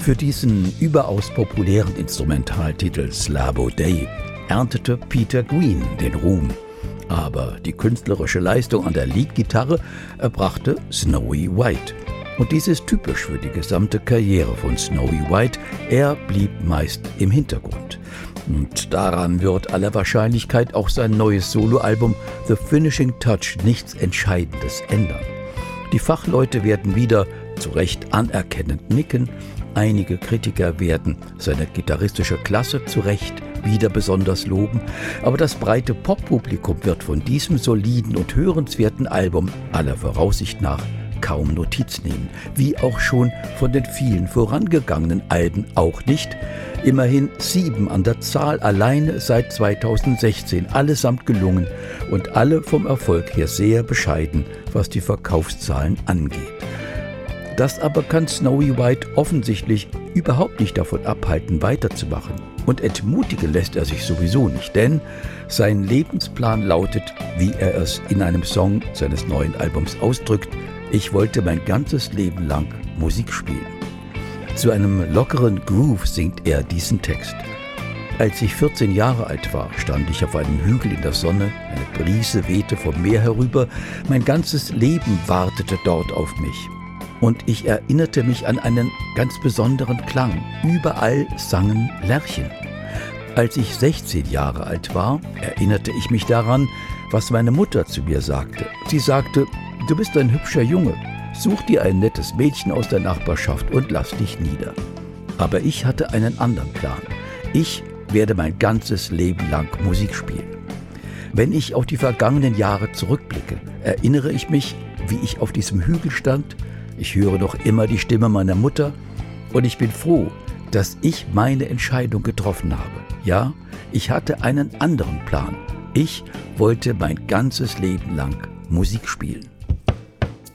Für diesen überaus populären Instrumentaltitel Slabo Day erntete Peter Green den Ruhm. Aber die künstlerische Leistung an der Leadgitarre erbrachte Snowy White. Und dies ist typisch für die gesamte Karriere von Snowy White. Er blieb meist im Hintergrund. Und daran wird aller Wahrscheinlichkeit auch sein neues Soloalbum The Finishing Touch nichts Entscheidendes ändern. Die Fachleute werden wieder zu Recht anerkennend nicken. Einige Kritiker werden seine gitarristische Klasse zu Recht wieder besonders loben. Aber das breite Poppublikum wird von diesem soliden und hörenswerten Album aller Voraussicht nach kaum Notiz nehmen, wie auch schon von den vielen vorangegangenen Alben auch nicht. Immerhin 7 an der Zahl alleine seit 2016, allesamt gelungen und alle vom Erfolg her sehr bescheiden, was die Verkaufszahlen angeht. Das aber kann Snowy White offensichtlich überhaupt nicht davon abhalten, weiterzumachen. Und entmutigen lässt er sich sowieso nicht, denn sein Lebensplan lautet, wie er es in einem Song seines neuen Albums ausdrückt: Ich wollte mein ganzes Leben lang Musik spielen. Zu einem lockeren Groove singt er diesen Text. Als ich 14 Jahre alt war, stand ich auf einem Hügel in der Sonne, eine Brise wehte vom Meer herüber, mein ganzes Leben wartete dort auf mich. Und ich erinnerte mich an einen ganz besonderen Klang. Überall sangen Lerchen. Als ich 16 Jahre alt war, erinnerte ich mich daran, was meine Mutter zu mir sagte. Sie sagte: Du bist ein hübscher Junge, such dir ein nettes Mädchen aus der Nachbarschaft und lass dich nieder. Aber ich hatte einen anderen Plan. Ich werde mein ganzes Leben lang Musik spielen. Wenn ich auf die vergangenen Jahre zurückblicke, erinnere ich mich, wie ich auf diesem Hügel stand. Ich höre noch immer die Stimme meiner Mutter und ich bin froh, dass ich meine Entscheidung getroffen habe. Ja, ich hatte einen anderen Plan. Ich wollte mein ganzes Leben lang Musik spielen.